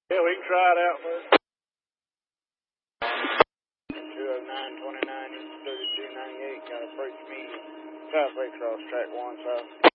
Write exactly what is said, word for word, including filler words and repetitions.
Yeah, we can try it out first. two oh nine twenty-nine, thirty-two ninety-eight, got approach me. Southway cross track one south.